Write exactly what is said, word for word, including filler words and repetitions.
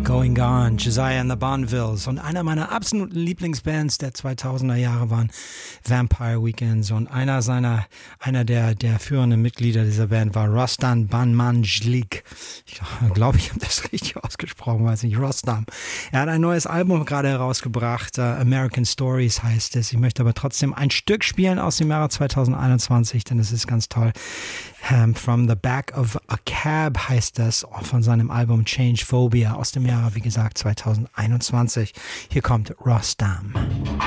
Going Gone, Josiah and the Bonvilles. Und einer meiner absoluten Lieblingsbands der zweitausender Jahre waren Vampire Weekends. Und einer seiner, einer der, der führenden Mitglieder dieser Band war Rustam Banmanjlik. Ich glaube, ich habe das richtig ausgesprochen, weiß nicht, Rustam. Er hat ein neues Album gerade herausgebracht, uh, American Stories heißt es. Ich möchte aber trotzdem ein Stück spielen aus dem Jahre zweitausendeinundzwanzig, denn es ist ganz toll. Um, From the Back of a Cab heißt das, von seinem Album Change Phobia aus dem Jahre, wie gesagt, zweitausendeinundzwanzig. Hier kommt Rustam.